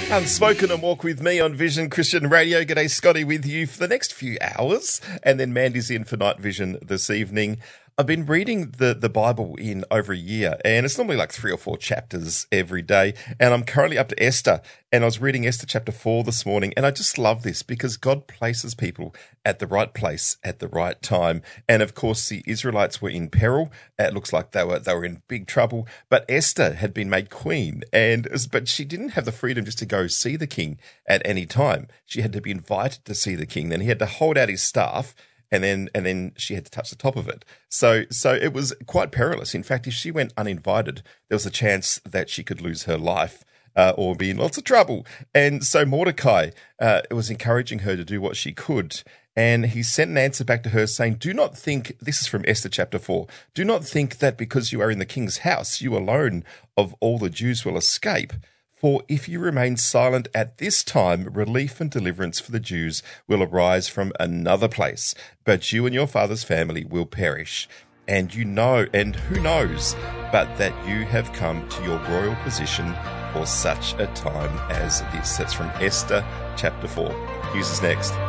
Unspoken and Walk With Me on Vision Christian Radio. G'day, Scotty, with you for the next few hours. And then Mandy's in for Night Vision this evening. I've been reading the Bible in over a year, and it's normally like 3 or 4 chapters every day. And I'm currently up to Esther, and I was reading Esther chapter 4 this morning. And I just love this because God places people at the right place at the right time. And of course, the Israelites were in peril. It looks like they were in big trouble. But Esther had been made queen, but she didn't have the freedom just to go see the king at any time. She had to be invited to see the king. Then he had to hold out his staff. And then she had to touch the top of it. So it was quite perilous. In fact, if she went uninvited, there was a chance that she could lose her life or be in lots of trouble. And so Mordecai was encouraging her to do what she could. And he sent an answer back to her saying, do not think, this is from Esther chapter 4, do not think that because you are in the king's house, you alone of all the Jews will escape. For if you remain silent at this time, relief and deliverance for the Jews will arise from another place, but you and your father's family will perish. And who knows, but that you have come to your royal position for such a time as this. That's from Esther chapter 4. News is next.